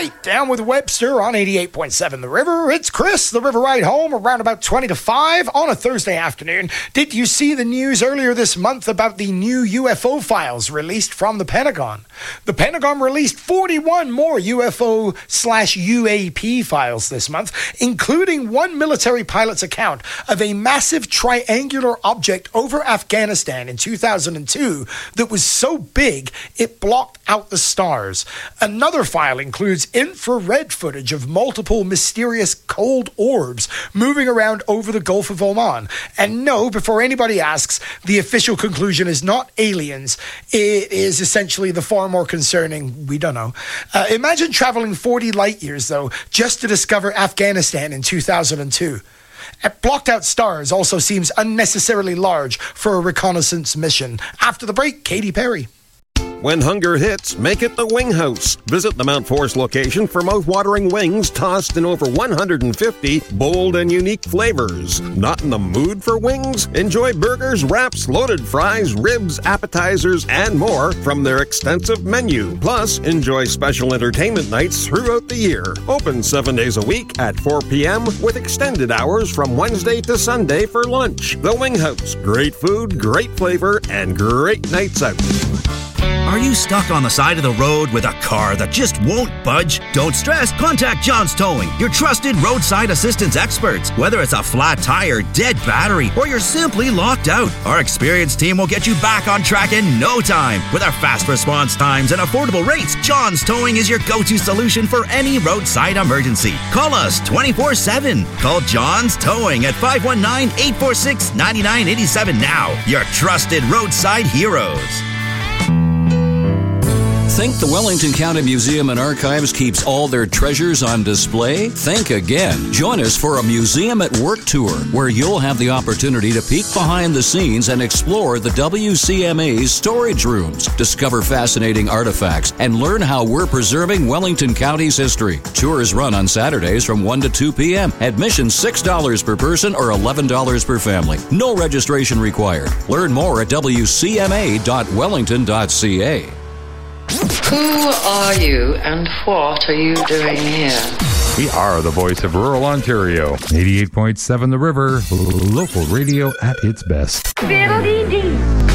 right, down with Webster on 88.7 The River. It's Chris, the River Ride Home, around about 20 to 5 on a Thursday afternoon. Did you see the news earlier this month about the new UFO files released from the Pentagon? The Pentagon released 41 more UFO/UAP files this month, including one military pilot's account of a massive triangular object over Afghanistan in 2002 that was so big it blocked out the stars. Another file includes infrared footage of multiple mysterious cold orbs moving around over the Gulf of Oman. And no, before anybody asks, the official conclusion is not aliens. It is essentially the far more concerning, we don't know. Imagine traveling 40 light years, though, just to discover Afghanistan in 2002. Blocked out stars also seems unnecessarily large for a reconnaissance mission. After the break, Katy Perry. When hunger hits, make it the Wing House. Visit the Mount Forest location for mouth-watering wings tossed in over 150 bold and unique flavors. Not in the mood for wings? Enjoy burgers, wraps, loaded fries, ribs, appetizers, and more from their extensive menu. Plus, enjoy special entertainment nights throughout the year. Open 7 days a week at 4 p.m. with extended hours from Wednesday to Sunday for lunch. The Wing House. Great food, great flavor, and great nights out. Are you stuck on the side of the road with a car that just won't budge? Don't stress. Contact John's Towing, your trusted roadside assistance experts. Whether it's a flat tire, dead battery, or you're simply locked out, our experienced team will get you back on track in no time. With our fast response times and affordable rates, John's Towing is your go-to solution for any roadside emergency. Call us 24/7. Call John's Towing at 519-846-9987 now. Your trusted roadside heroes. Think the Wellington County Museum and Archives keeps all their treasures on display? Think again. Join us for a Museum at Work tour, where you'll have the opportunity to peek behind the scenes and explore the WCMA's storage rooms, discover fascinating artifacts, and learn how we're preserving Wellington County's history. Tours run on Saturdays from 1 to 2 p.m. Admission $6 per person or $11 per family. No registration required. Learn more at wcma.wellington.ca. Who are you and what are you doing here? We are the voice of rural Ontario. 88.7 The River, local radio at its best. Fiddle-dee-dee.